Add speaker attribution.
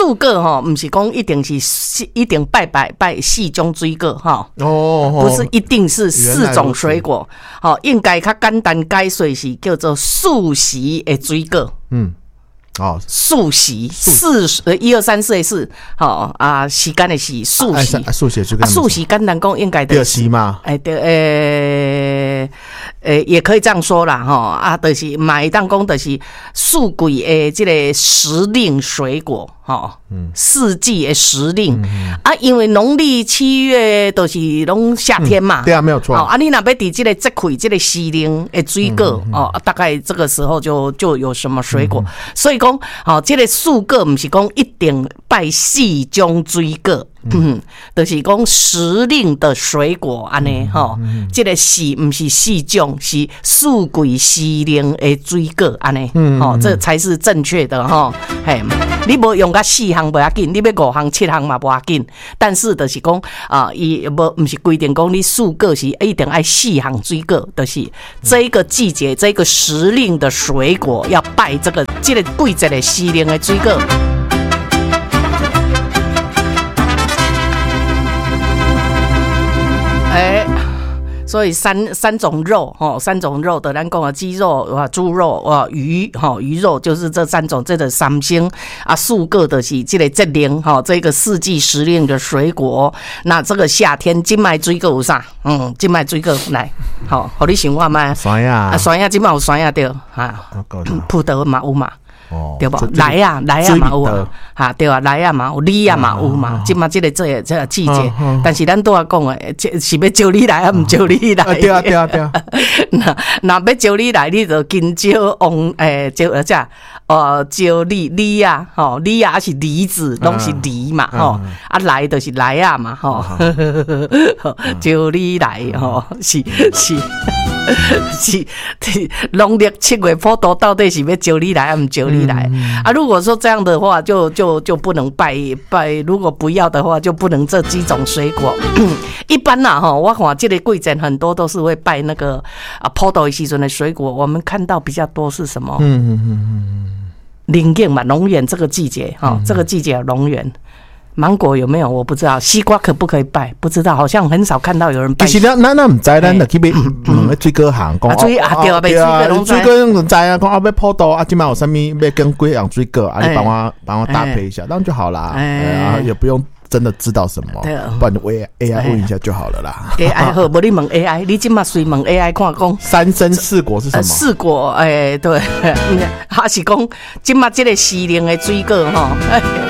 Speaker 1: 素果哈，不是讲一定拜4种水果哈。不是一定是4种水果。好，应该较简单解说是叫做素食的水果。素食1、2、3、4的4，好啊，时间的是素食，素食简单讲应该
Speaker 2: 就是嘛，
Speaker 1: 也可以这样说啦，哈就是买当讲就是素贵的这个时令水果，四季的时令因为农历7月都是拢夏天嘛，
Speaker 2: 对啊，没有错
Speaker 1: 你若要伫这个节气这个时令的水果大概这个时候就有什么水果，所以讲这个素果不是讲一定拜4种水果。就是讲时令的水果安尼这个是不是4种，是四季时令的水果安尼这才是正确的嘿，你无用到4项不要紧，你要5项7项嘛不要紧，但是就是讲伊不是规定讲你素果是一定要4项水果，就是这个季节这个时令的水果要拜这个季节的时令的水果。所以三种肉3种肉的，咱讲的鸡肉猪肉鱼肉，就是这3种，这个3星素果的是这个节令这个四季时令的水果。那这个夏天今麦水果有啥？今麦水果来，好，互你想看麦。
Speaker 2: 酸呀，
Speaker 1: 酸呀，今麦有酸呀对葡萄嘛有嘛。对不？来呀嘛有对啊，来呀嘛有，梨呀嘛有嘛。今嘛这个季节，但是咱都要讲的，是要招你来唔招你来？
Speaker 2: 对啊。
Speaker 1: 那要招你来，你就跟招招梨呀，梨呀是梨子，拢是梨嘛，来就是来呀嘛，招你来是农历7月普渡到底是要招你来还唔招你来如果说这样的话就不能拜，如果不要的话就不能这几种水果一般我看这个季节很多都是会拜那个普渡的时阵的水果，我们看到比较多是什么龙眼嘛，龙眼这个季节这个季节有龙眼。芒果有没有我不知道，西瓜可不可以拜不知道，好像很少看到有人拜。
Speaker 2: 其实咱唔知，咱就去买水果行讲
Speaker 1: 对啊，
Speaker 2: 水果唔知讲要普渡今晚有什么要跟几样水果你帮我搭配一下，那就好啦也不用真的知道什么，不然我 AI 问一下就好了啦。
Speaker 1: AI 好，不你问 AI， 你今嘛随问 AI 看讲
Speaker 2: 3生4果是什么
Speaker 1: ？4果对，还是讲今嘛这个时令的水果